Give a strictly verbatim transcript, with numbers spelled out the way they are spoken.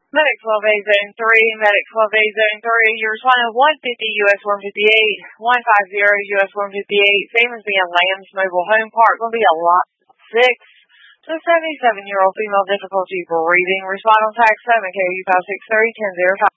Medic twelve A Zone three, Medic twelve A Zone three, you're responding one fifty U S one fifty-eight, one fifty U S one fifty-eight, same as being Lamb's Mobile Home Park, going to be a lot six. To seventy-seven-year-old female, difficulty breathing, respond on tag seven, K U five six three, ten zero five.